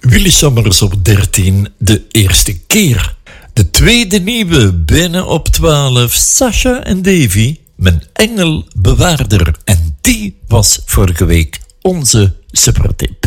Willy Sommers op 13, de eerste keer. De tweede nieuwe binnen op 12, Sasha en Davy, Mijn Engelbewaarder. En die was vorige week onze supertip.